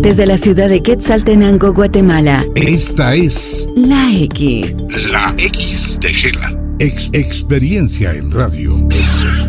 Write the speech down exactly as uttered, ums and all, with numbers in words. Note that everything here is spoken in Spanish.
desde la ciudad de Quetzaltenango, Guatemala. Esta es La X. La X de Shela. Ex Experiencia en Radio.